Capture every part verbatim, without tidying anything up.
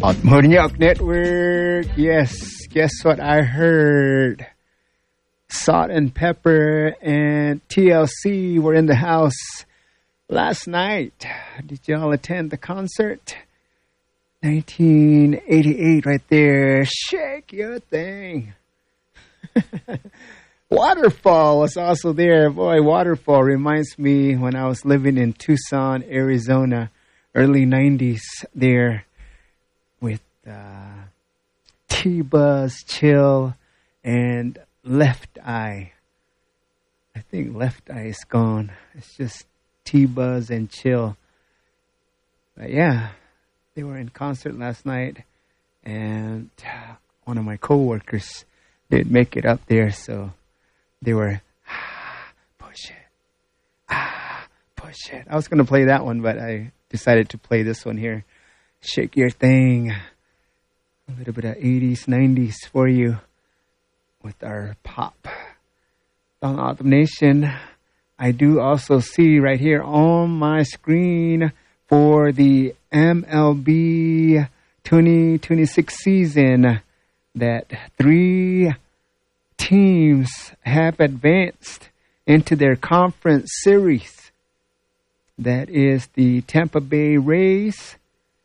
Morning Network. Yes, guess what I heard? Salt and Pepper and T L C were in the house last night. Did y'all attend the concert? nineteen eighty-eight right there. Shake your thing. Waterfall was also there. Boy, Waterfall reminds me when I was living in Tucson, Arizona, early nineties there. With uh, T-Buzz, Chill, and Left Eye. I think Left Eye is gone. It's just T-Buzz and Chill. But yeah, they were in concert last night. And one of my coworkers did make it up there. So they were, ah, push it. Ah, push it. I was going to play that one, but I decided to play this one here. Shake your thing. A little bit of eighties, nineties for you with our pop. On Autumn Nation, I do also see right here on my screen for the M L B twenty twenty-six season that three teams have advanced into their conference series. That is the Tampa Bay Rays,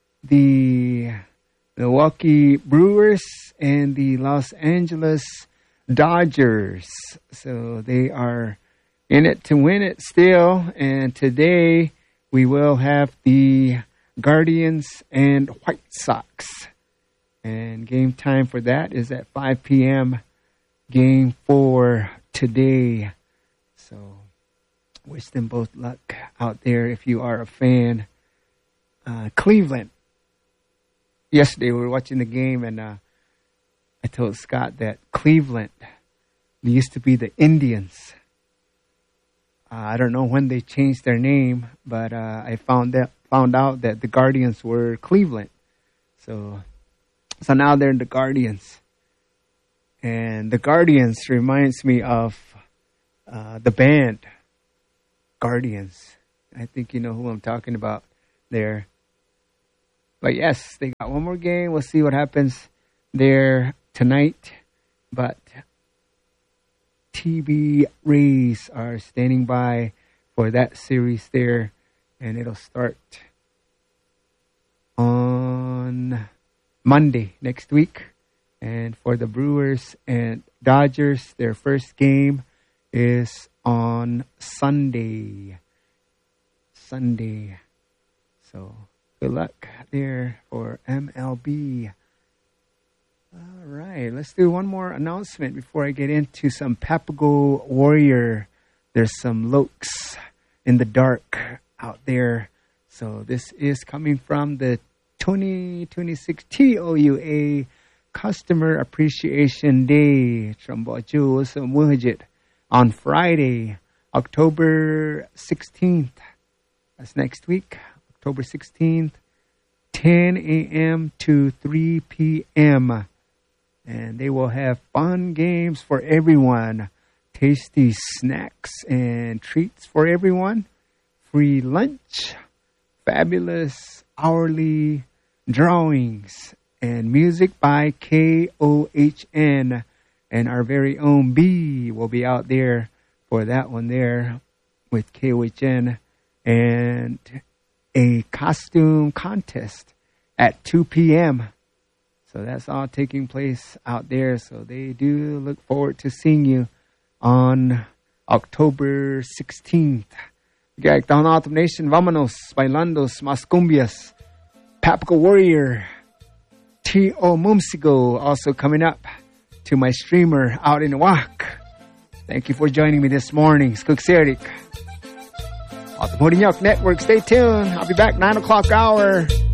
the Milwaukee Brewers, and the Los Angeles Dodgers. So they are in it to win it still. And today we will have the Guardians and White Sox. And game time for that is at five p.m. Game four today. So wish them both luck out there if you are a fan. Uh, Cleveland. Yesterday we were watching the game and uh, I told Scott that Cleveland used to be the Indians. Uh, I don't know when they changed their name, but uh, I found that found out that the Guardians were Cleveland. So, so now they're the Guardians. And the Guardians reminds me of uh, the band Guardians. I think you know who I'm talking about there. But yes, they got one more game. We'll see what happens there tonight. But T B Rays are standing by for that series there. And it'll start on Monday next week. And for the Brewers and Dodgers, their first game is on Sunday. Sunday. So good luck there for M L B. All right, let's do one more announcement before I get into some Papago Warrior. There's some Lokes in the dark out there. So this is coming from the twenty twenty-six T O U A Customer Appreciation Day on Friday, October sixteenth. That's next week. October sixteenth, ten a.m. to three p.m. And they will have fun games for everyone, tasty snacks and treats for everyone, free lunch, fabulous hourly drawings, and music by K O H N. And our very own B will be out there for that one there with K O H N. And a costume contest at two p.m. So that's all taking place out there. So they do look forward to seeing you on October sixteenth. Okay, Down Autumn Nation, vámonos, bailandos, más cumbias. Papago Warrior, T O Mumsigo, also coming up to my streamer out in Wak. Thank you for joining me this morning. Skook Serik. Autumn Network, stay tuned. I'll be back nine o'clock hour.